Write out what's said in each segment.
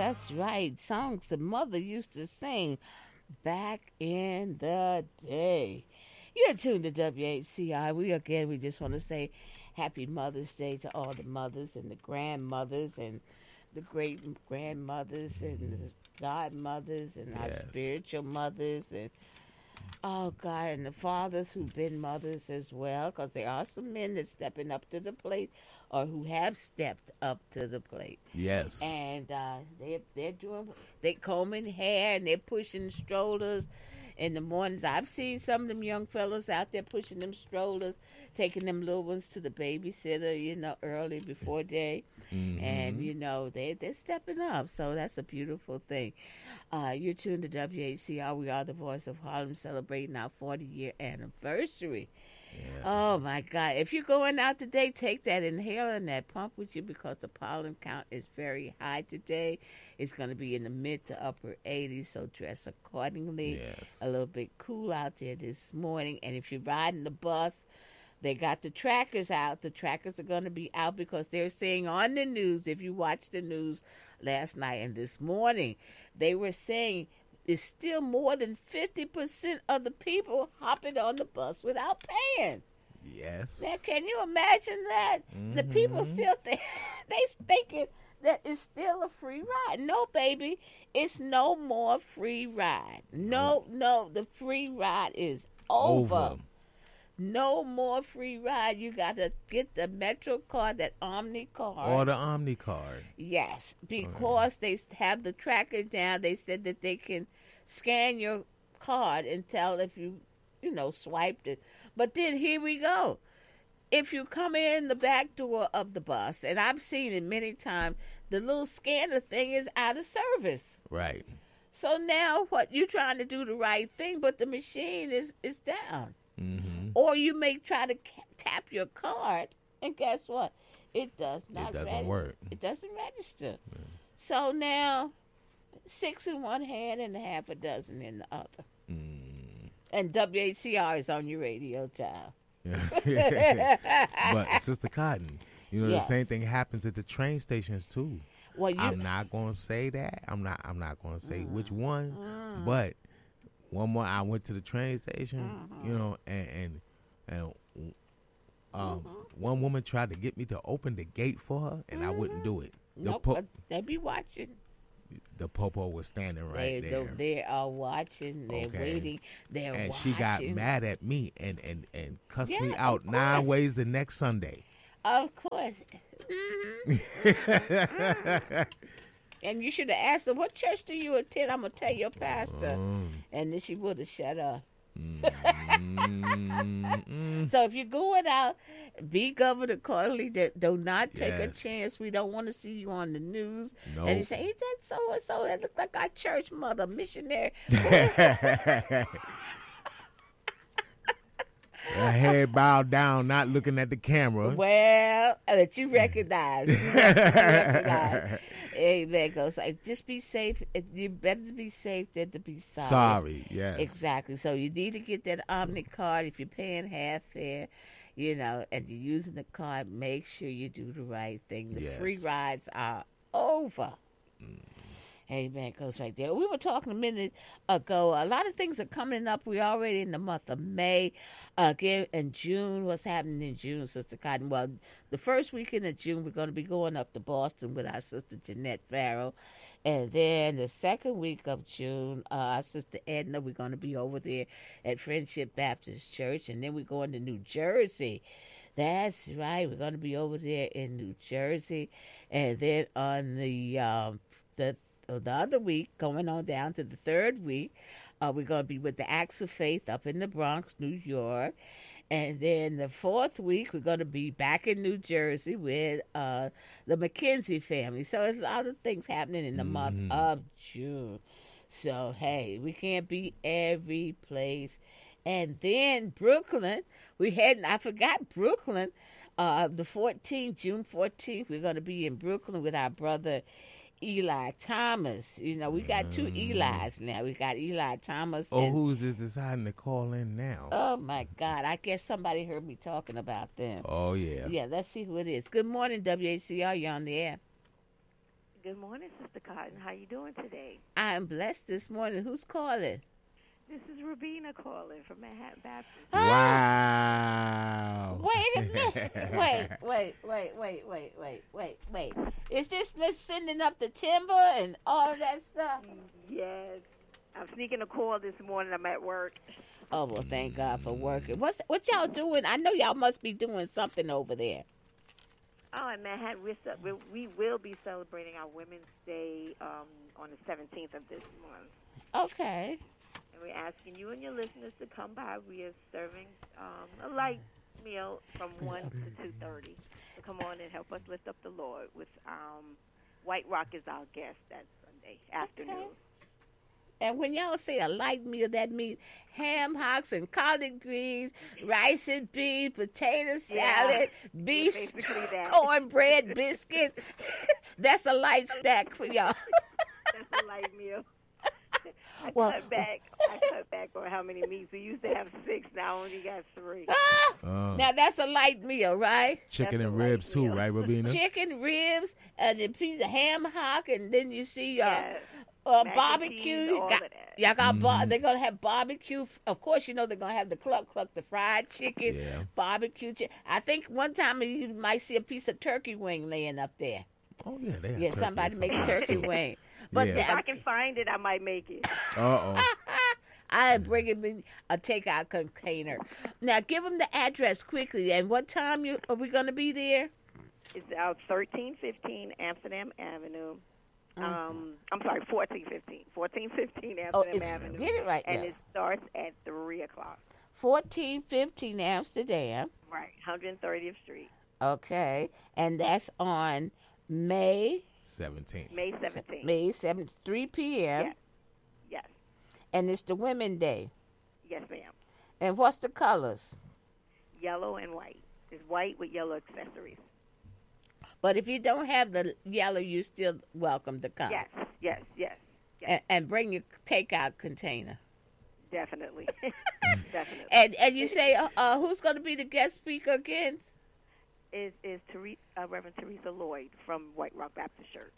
That's right. Songs the mother used to sing back in the day. You're tuned to WHCI. We just want to say happy Mother's Day to all the mothers and the grandmothers and the great grandmothers and the godmothers and our spiritual mothers and oh God, and the fathers who've been mothers as well, because there are some men that's stepping up to the plate or who have stepped up to the plate. Yes. And they're combing hair and they're pushing strollers in the mornings. I've seen some of them young fellas out there pushing them strollers, taking them little ones to the babysitter, early before day. Mm-hmm. And, they're stepping up. So that's a beautiful thing. You're tuned to WHCR. We are the voice of Harlem, celebrating our 40-year anniversary. Yeah. Oh, my God. If you're going out today, take that inhaler and that pump with you because the pollen count is very high today. It's going to be in the mid to upper 80s, so dress accordingly. Yes. A little bit cool out there this morning. And if you're riding the bus, they got the trackers out. The trackers are going to be out because they're saying on the news, if you watched the news last night and this morning, they were saying it's still more than 50% of the people hopping on the bus without paying. Yes. Now, can you imagine that? Mm-hmm. The people still they thinking that it's still a free ride. No, baby, it's no more free ride. No, the free ride is over. No more free ride. You got to get the Metro card, that Omni card. Or the Omni card. Yes, because they have the tracker now. They said that they can scan your card and tell if you swiped it. But then here we go. If you come in the back door of the bus, and I've seen it many times, the little scanner thing is out of service. Right. So now what? You're trying to do the right thing, but the machine is down. Mm-hmm. Or you may try to tap your card, and guess what? It does not. It doesn't work. It doesn't register. Yeah. So now, 6 in one hand and half a dozen in the other. Mm. And WHCR is on your radio, child. But Sister Cotton, the same thing happens at the train stations too. Well, I'm not going to say that. I'm not going to say which one, but. One more, I went to the train station, and one woman tried to get me to open the gate for her, and I wouldn't do it. Nope, they be watching. The popo was standing right there. They are watching. They're waiting. They're watching. And she got mad at me and cussed me out 9 ways the next Sunday. Of course. Mm-hmm. And you should have asked her, what church do you attend? I'm going to tell your pastor. And then she would have shut up. So if you're going out, be governed accordingly. Do not take a chance. We don't want to see you on the news. Nope. And you say, is that so-and-so? That looks like our church mother, missionary. Head bowed down, not looking at the camera. Well, that you recognize. Amen. Goes like, just be safe. You better to be safe than to be sorry. Sorry, yes. Exactly. So you need to get that Omni card. If you're paying half fare, and you're using the card, make sure you do the right thing. The free rides are over. Amen. Goes right there. We were talking a minute ago. A lot of things are coming up. We're already in the month of May. Again, in June, what's happening in June, Sister Cotton? Well, the first weekend of June, we're going to be going up to Boston with our sister Jeanette Farrell. And then the second week of June, our sister Edna, we're going to be over there at Friendship Baptist Church. And then we're going to New Jersey. That's right. We're going to be over there in New Jersey. And then on the other week, going on down to the third week, we're going to be with the Acts of Faith up in the Bronx, New York. And then the fourth week, we're going to be back in New Jersey with the McKenzie family. So there's a lot of things happening in the month of June. So, hey, we can't be every place. And then Brooklyn, I forgot Brooklyn, the 14th, June 14th, we're going to be in Brooklyn with our brother Eli Thomas. We got 2 Elis now. We got Eli Thomas. Who's this deciding to call in now? Oh, my God. I guess somebody heard me talking about them. Oh, yeah. Yeah, let's see who it is. Good morning, WHCR. You're on the air. Good morning, Sister Cotton. How you doing today? I'm blessed this morning. Who's calling? This is Rabina calling from Manhattan Baptist. Wow. Wait a minute. Wait. Is this Miss sending up the timber and all of that stuff? Yes. I'm sneaking a call this morning. I'm at work. Oh, well, thank God for working. What y'all doing? I know y'all must be doing something over there. Oh, in Manhattan, we will be celebrating our Women's Day on the 17th of this month. Okay. And we're asking you and your listeners to come by. We are serving a light meal from 1 to 2:30. So come on and help us lift up the Lord. With White Rock is our guest that Sunday afternoon. Okay. And when y'all say a light meal, that means ham hocks and collard greens, rice and beans, potato salad, beef stew, cornbread, biscuits. That's a light snack for y'all. That's a light meal. I cut back on how many meats. We used to have 6. Now I only got 3. Now that's a light meal, right? Chicken and ribs too, right, Rabina? Chicken, ribs, and a piece of ham hock, and then you see barbecue. Y'all got they're gonna have barbecue. Of course, you know they're gonna have the cluck, the fried chicken, barbecue. I think one time you might see a piece of turkey wing laying up there. Oh yeah, they have somebody makes turkey wing. But if I can find it, I might make it. I bring him in a takeout container. Now, give them the address quickly. And what time are we going to be there? It's out 1315 Amsterdam Avenue. I'm sorry, 1415. 1415 Amsterdam Avenue. Get it right and now. It starts at 3 o'clock. 1415 Amsterdam. Right, 130th Street. Okay. And that's on May 17th. May 17th. May 7th, 3 p.m. Yes. And it's the Women's Day. Yes, ma'am. And what's the colors? Yellow and white. It's white with yellow accessories. But if you don't have the yellow, you're still welcome to come. Yes. And bring your takeout container. Definitely. Definitely. And you say, who's going to be the guest speaker again? Is Reverend Teresa Lloyd from White Rock Baptist Church.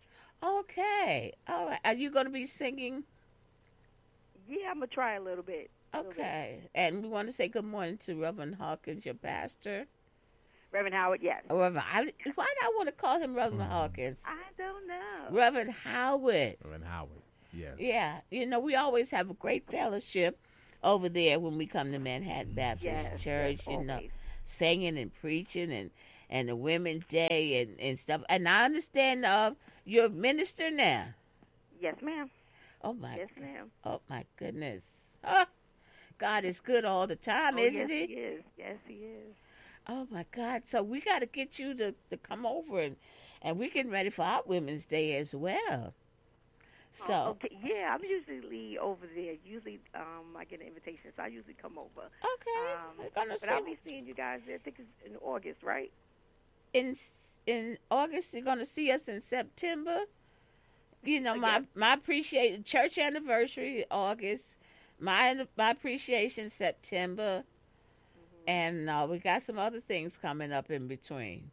Okay. All right. Are you going to be singing? Yeah, I'm going to try a little bit. Okay. And we want to say good morning to Reverend Hawkins, your pastor. Reverend Howard, yes. Why do I want to call him Reverend Hawkins? I don't know. Reverend Howard. Reverend Howard, yes. Yeah. You know, we always have a great fellowship over there when we come to Manhattan Baptist Church, you know, singing and preaching and the Women's Day and stuff. And I understand you're a minister now. Yes, ma'am. Oh, my. Yes, ma'am. Oh, my goodness. Oh, God is good all the time, isn't he? Yes, he is. Yes, he is. Oh, my God. So we got to get you to come over, and we're getting ready for our Women's Day as well. So okay. Yeah, I'm usually over there. Usually I get an invitation, so I usually come over. Okay. But I'll be seeing you guys there. I think it's in August, right? In August, you're going to see us in September. You know, my appreciation, church anniversary, August. My appreciation, September. And we got some other things coming up in between.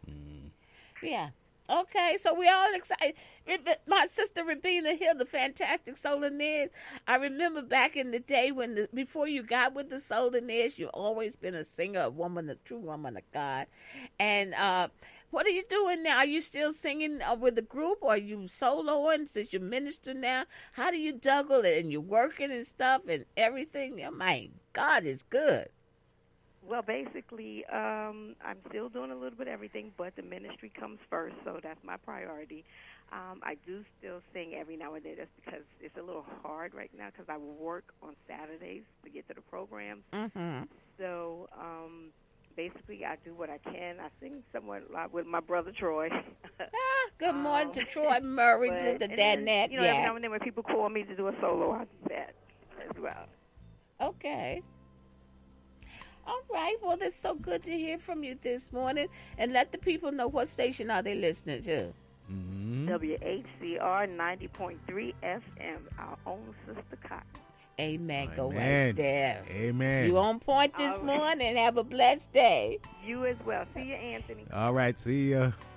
Yeah. Okay, so we all excited. My sister Rabina Hill, the fantastic Soulinaires. I remember back in the day before you got with the Soulinaires, you've always been a singer, a true woman of God. And what are you doing now? Are you still singing with the group, or are you soloing since you're minister now? How do you juggle it? And you're working and stuff and everything? Oh, my God, it's good. Well, basically, I'm still doing a little bit of everything, but the ministry comes first, so that's my priority. I do still sing every now and then just because it's a little hard right now because I work on Saturdays to get to the programs. Mm-hmm. So basically, I do what I can. I sing somewhat a lot with my brother Troy. Good morning to Troy Murray, to the Danette. You know, every now and then when people call me to do a solo, I do that as well. Okay. All right. Well, it's so good to hear from you this morning. And let the people know what station are they listening to. WHCR 90.3 FM, our own Sister Cotton. Amen. Go right there. Amen. You on point this morning. Have a blessed day. You as well. See you, Anthony. All right. See ya.